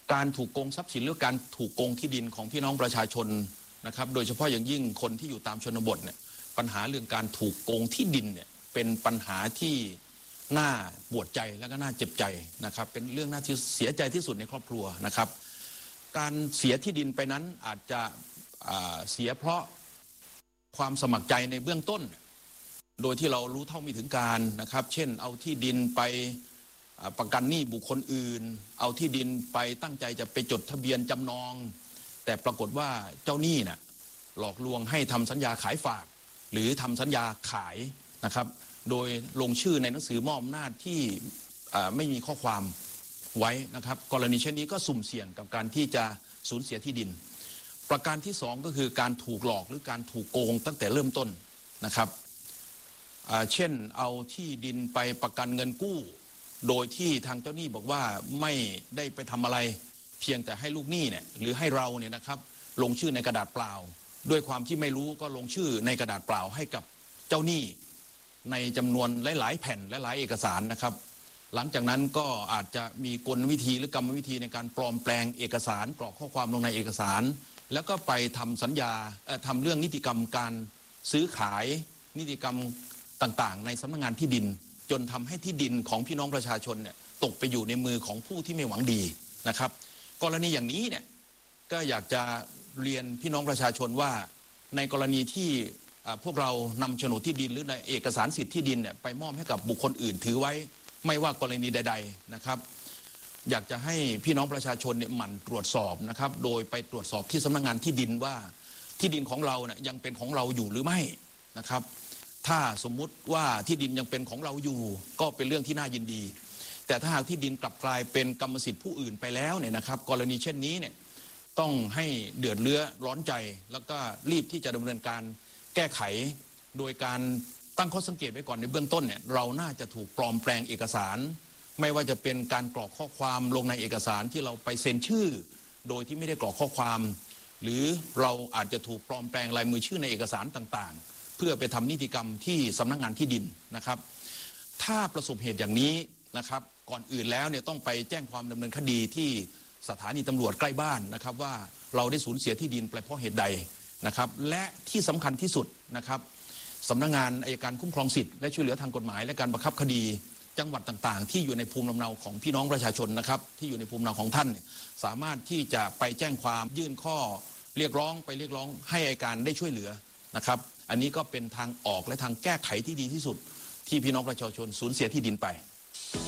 การถูกโกงทรัพย์สินหรือการถูกโกงที่ดินของพี่น้องประชาชนนะครับโดยเฉพาะอย่างยิ่งคนที่อยู่ตามชนบทเนี่ยปัญหาเรื่องการถูกโกงที่ดินเนี่ยเป็นปัญหาที่น่าปวดใจและก็น่าเจ็บใจนะครับเป็นเรื่องน่าเสียใจที่สุดในครอบครัวนะครับการเสียที่ดินไปนั้นอาจจะเสียเพราะความสมัครใจในเบื้องต้นโดยที่เรารู้เท่าไม่ถึงการนะครับเช่นเอาที่ดินไปประกันหนี้บุคคลอื่นเอาที่ดินไปตั้งใจจะไปจดทะเบียนจำนองแต่ปรากฏว่าเจ้าหนี้น่ะหลอกลวงให้ทำสัญญาขายฝากหรือทำสัญญาขายนะครับโดยลงชื่อในหนังสือมอบอำนาจที่ไม่มีข้อความไว้นะครับกรณีเช่นนี้ก็สุ่มเสี่ยงกับการที่จะสูญเสียที่ดินประการที่2ก็คือการถูกหลอกหรือการถูกโกงตั้งแต่เริ่มต้นนะครับเช่นเอาที่ดินไปประกันเงินกู้โดยที่ทางเจ้าหนี้บอกว่าไม่ได้ไปทำอะไรเพียงแต่ให้ลูกหนี้เนี่ยหรือให้เราเนี่ยนะครับลงชื่อในกระดาษเปล่าด้วยความที่ไม่รู้ก็ลงชื่อในกระดาษเปล่าให้กับเจ้าหนี้ในจำนวนหลายๆแผ่นและหลายเอกสารนะครับหลังจากนั้นก็อาจจะมีกลวิธีหรือกรรมวิธีในการปลอมแปลงเอกสารกรอกข้อความลงในเอกสารแล้วก็ไปทำสัญญาทำเรื่องนิติกรรมการซื้อขายนิติกรรมต่างๆในสำนักงานที่ดินจนทำให้ที่ดินของพี่น้องประชาชนเนี่ยตกไปอยู่ในมือของผู้ที่ไม่หวังดีนะครับกรณีอย่างนี้เนี่ยก็อยากจะเรียนพี่น้องประชาชนว่าในกรณีที่พวกเรานำโฉนดที่ดินหรือในเอกสารสิทธิ์ที่ดินเนี่ยไปมอบให้กับบุคคลอื่นถือไว้ไม่ว่ากรณีใดๆนะครับอยากจะให้พี่น้องประชาชนเนี่ยหมั่นตรวจสอบนะครับโดยไปตรวจสอบที่สำนักงานที่ดินว่าที่ดินของเราเนี่ยยังเป็นของเราอยู่หรือไม่นะครับถ้าสมมุติว่าที่ดินยังเป็นของเราอยู่ก็เป็นเรื่องที่น่ายินดีแต่ถ้าหากที่ดินกลับกลายเป็นกรรมสิทธิ์ผู้อื่นไปแล้วเนี่ยนะครับกรณีเช่นนี้เนี่ยต้องให้เดือดเรือร้อนใจแล้วก็รีบที่จะดำเนินการแก้ไขโดยการตั้งข้อสังเกตไว้ก่อนในเบื้องต้นเนี่ยเราน่าจะถูกปลอมแปลงเอกสารไม่ว่าจะเป็นการกรอกข้อความลงในเอกสารที่เราไปเซ็นชื่อโดยที่ไม่ได้กรอกข้อความหรือเราอาจจะถูกปลอมแปลงลายมือชื่อในเอกสารต่างๆเพื่อไปทำนิติกรรมที่สำนักงานที่ดินนะครับถ้าประสบเหตุอย่างนี้นะครับก่อนอื่นแล้วเนี่ยต้องไปแจ้งความดำเนินคดีที่สถานีตำรวจใกล้บ้านนะครับว่าเราได้สูญเสียที่ดินไปเพราะเหตุใดนะครับและที่สำคัญที่สุดนะครับสำนักงานอัยการคุ้มครองสิทธิ์และช่วยเหลือทางกฎหมายและการบังคับคดีจังหวัดต่างๆที่อยู่ในภูมิลำเนาของพี่น้องประชาชนนะครับที่อยู่ในภูมิลำเนาของท่านสามารถที่จะไปแจ้งความยื่นข้อเรียกร้องให้อัยการได้ช่วยเหลือนะครับอันนี้ก็เป็นทางออกและทางแก้ไขที่ดีที่สุดที่พี่น้องประชาชนสูญเสียที่ดินไป